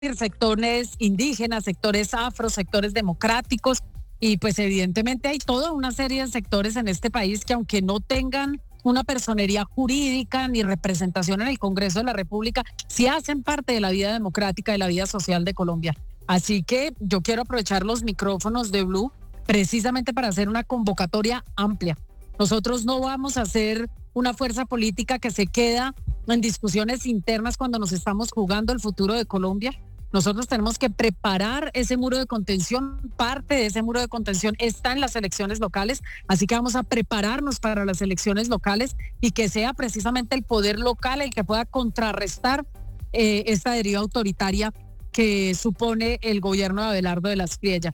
sectores indígenas, sectores afro, sectores democráticos, y pues evidentemente hay toda una serie de sectores en este país que, aunque no tengan una personería jurídica ni representación en el Congreso de la República, sí hacen parte de la vida democrática, de la vida social de Colombia. Así que yo quiero aprovechar los micrófonos de Blue precisamente para hacer una convocatoria amplia. Nosotros no vamos a ser una fuerza política que se queda en discusiones internas cuando nos estamos jugando el futuro de Colombia. Nosotros tenemos que preparar ese muro de contención. Parte de ese muro de contención está en las elecciones locales, así que vamos a prepararnos para las elecciones locales y que sea precisamente el poder local el que pueda contrarrestar esta deriva autoritaria que supone el gobierno de Abelardo de la Espriella.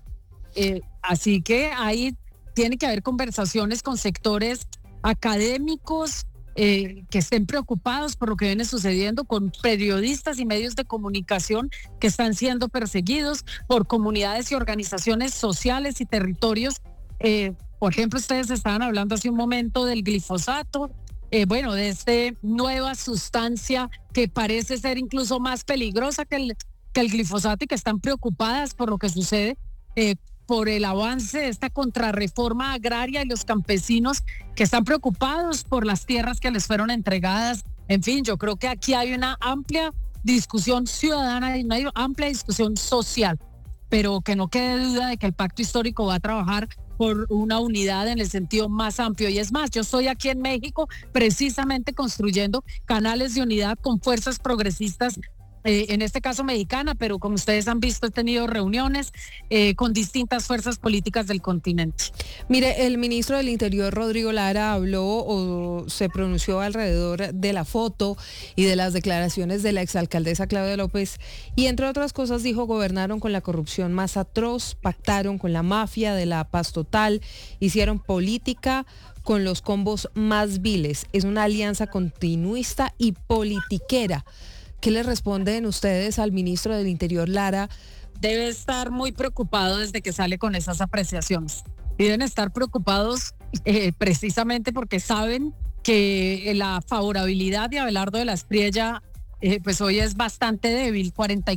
Así que ahí tiene que haber conversaciones con sectores académicos, que estén preocupados por lo que viene sucediendo, con periodistas y medios de comunicación que están siendo perseguidos, por comunidades y organizaciones sociales y territorios. Por ejemplo, ustedes estaban hablando hace un momento del glifosato, de esta nueva sustancia que parece ser incluso más peligrosa que el glifosato, y que están preocupadas por lo que sucede, por el avance de esta contrarreforma agraria, y los campesinos que están preocupados por las tierras que les fueron entregadas. En fin, yo creo que aquí hay una amplia discusión ciudadana y una amplia discusión social, pero que no quede duda de que el pacto histórico va a trabajar por una unidad en el sentido más amplio. Y es más, yo estoy aquí en México precisamente construyendo canales de unidad con fuerzas progresistas, en este caso mexicana, pero como ustedes han visto, he tenido reuniones con distintas fuerzas políticas del continente. Mire, el ministro del Interior, Rodrigo Lara, habló o se pronunció alrededor de la foto y de las declaraciones de la exalcaldesa Claudia López, y entre otras cosas dijo: gobernaron con la corrupción más atroz, pactaron con la mafia de la paz total, hicieron política con los combos más viles. Es una alianza continuista y politiquera. ¿Qué le responden ustedes al ministro del Interior, Lara? Debe estar muy preocupado desde que sale con esas apreciaciones. Y deben estar preocupados precisamente porque saben que la favorabilidad de Abelardo de la Espriella pues hoy es bastante débil.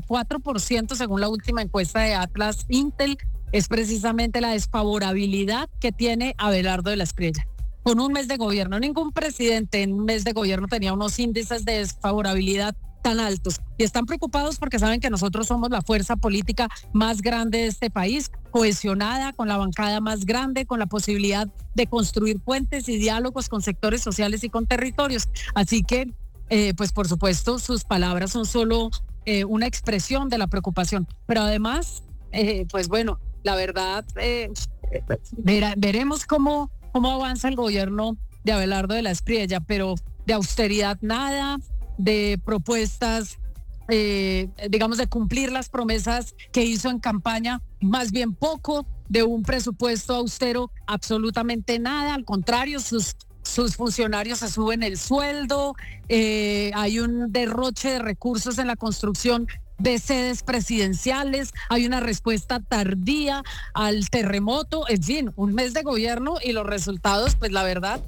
44% según la última encuesta de Atlas Intel es precisamente la desfavorabilidad que tiene Abelardo de la Espriella. Con un mes de gobierno, ningún presidente en un mes de gobierno tenía unos índices de desfavorabilidad tan altos, y están preocupados porque saben que nosotros somos la fuerza política más grande de este país, cohesionada, con la bancada más grande, con la posibilidad de construir puentes y diálogos con sectores sociales y con territorios. Así que, pues por supuesto, sus palabras son solo una expresión de la preocupación, pero además, pues bueno, la verdad, veremos cómo avanza el gobierno de Abelardo de la Espriella, pero de austeridad nada, de propuestas, digamos, de cumplir las promesas que hizo en campaña, más bien poco, de un presupuesto austero, absolutamente nada. Al contrario, sus funcionarios se suben el sueldo, hay un derroche de recursos en la construcción de sedes presidenciales, hay una respuesta tardía al terremoto. En fin, un mes de gobierno y los resultados, pues la verdad,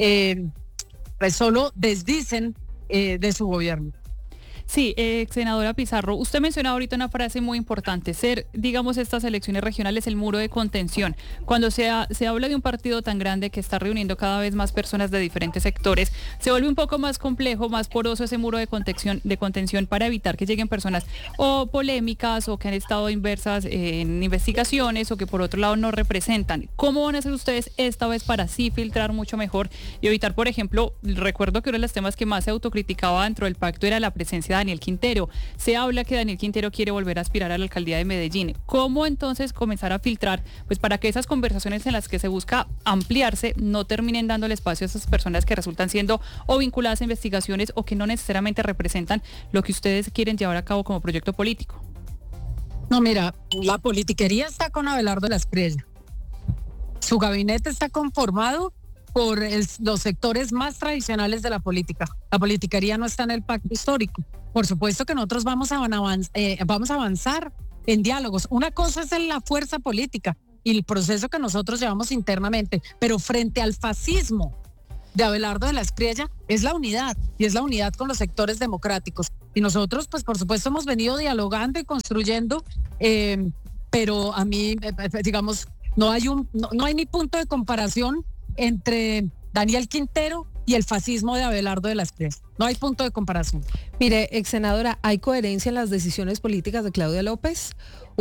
pues solo desdicen de su gobierno. Sí, senadora Pizarro, usted mencionaba ahorita una frase muy importante: ser, digamos, estas elecciones regionales el muro de contención. Cuando se habla de un partido tan grande que está reuniendo cada vez más personas de diferentes sectores, se vuelve un poco más complejo, más poroso ese muro de contención para evitar que lleguen personas o polémicas o que han estado inversas en investigaciones o que por otro lado no representan. ¿Cómo van a hacer ustedes esta vez para así filtrar mucho mejor y evitar, por ejemplo, recuerdo que uno de los temas que más se autocriticaba dentro del pacto era la presencia de Daniel Quintero? Se habla que Daniel Quintero quiere volver a aspirar a la alcaldía de Medellín. ¿Cómo entonces comenzar a filtrar, pues para que esas conversaciones en las que se busca ampliarse no terminen dándole espacio a esas personas que resultan siendo o vinculadas a investigaciones o que no necesariamente representan lo que ustedes quieren llevar a cabo como proyecto político? No, mira, la politiquería está con Abelardo de la Espriella. Su gabinete está conformado por los sectores más tradicionales de la política. La politiquería no está en el pacto histórico. Por supuesto que nosotros vamos a avanzar en diálogos. Una cosa es en la fuerza política y el proceso que nosotros llevamos internamente, pero frente al fascismo de Abelardo de la Espriella es la unidad, y es la unidad con los sectores democráticos. Y nosotros, pues por supuesto, hemos venido dialogando y construyendo, pero a mí, digamos, no hay ni punto de comparación entre Daniel Quintero y el fascismo de Abelardo de la Espriella. No hay punto de comparación. Mire, ex senadora, ¿hay coherencia en las decisiones políticas de Claudia López?